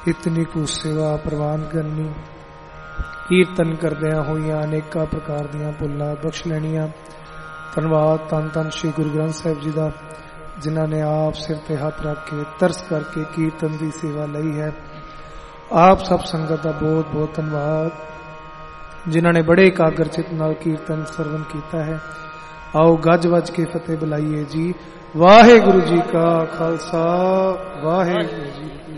इतनी कुछ सेवा प्रवान करनी। कीर्तन करदियां होइयां अनेका प्रकार दियां भुल्लां बख्श लैणियां। धन्नवाद धन धन श्री गुरु ग्रंथ साहिब जी दा, जिन्हां ने आप सिर ते हथ रख के तरस करके कीर्तन की सेवा लई है। आप सब संगत का बहुत बहुत धन्नवाद, जिन्हां ने बड़े एकाग्र चित नाल कीर्तन सरवण किया है। आओ गज वज के फतेह बुलाइए जी। वाहे गुरु जी का खालसा, वाहे गुरु जी की